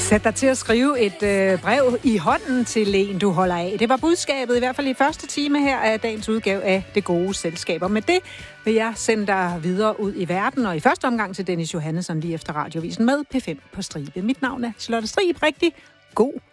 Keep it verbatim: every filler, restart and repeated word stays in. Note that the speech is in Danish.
Sæt dig til at skrive et øh, brev i hånden til en, du holder af. Det var budskabet, i hvert fald i første time her af dagens udgave af Det Gode Selskab. Og med det vil jeg sende dig videre ud i verden, og i første omgang til Dennis Johannesson lige efter radiovisen med P fem på stribe. Mit navn er Charlotte Strib. Rigtig god